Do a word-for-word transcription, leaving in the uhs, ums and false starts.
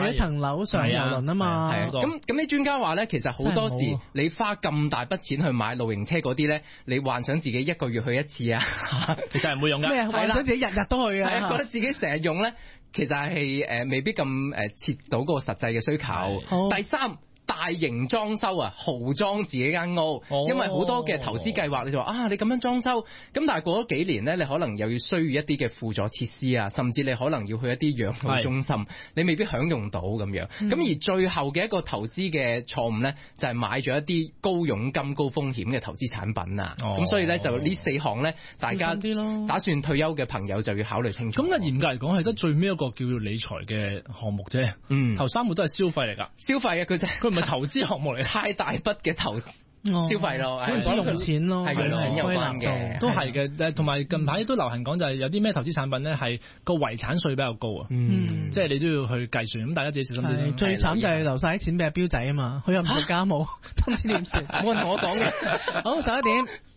幾層樓上遊輪啊嘛。 係啊，咁咁啲專家話咧，其實好多時你花咁大筆錢去買露營車嗰啲咧，你幻想自己一個月去一次啊， 其實係唔會用㗎。 咩？幻想自己日日都去啊？ 係啊，覺得自己成日用咧，其實係誒未必咁誒切到嗰個實際嘅需求。第三，大型裝修啊，豪裝自己間屋，哦、因為好多嘅投資計劃，你就話啊，你咁樣裝修，咁但係過咗幾年咧，你可能又要需要一啲嘅輔助設施啊，甚至你可能要去一啲養老中心，你未必享用到咁樣。咁、嗯、而最後嘅一個投資嘅錯誤咧，就係、是、買咗一啲高佣金、高風險嘅投資產品啊。咁、哦、所以咧就呢四項咧，大家打算退休嘅朋友就要考慮清楚。 咁啊，嚴格嚟講係得最尾一個叫做理財嘅項目啫。嗯，頭三個都係消費嚟㗎， 消費啊，佢就佢唔係投資項目嚟， 太大筆嘅投資。消費咯， 唔止用錢咯， 係用錢有關嘅， 都係嘅。同埋近排都流行講就係有啲咩投資產品咧，係個遺產稅比較高啊。嗯，即係你都要去計算，咁大家自己小心啲。 最慘就係留晒啲錢俾阿標仔啊嘛，佢又唔做家務，都唔知點算。 冇人同我講嘅。 好，十一點。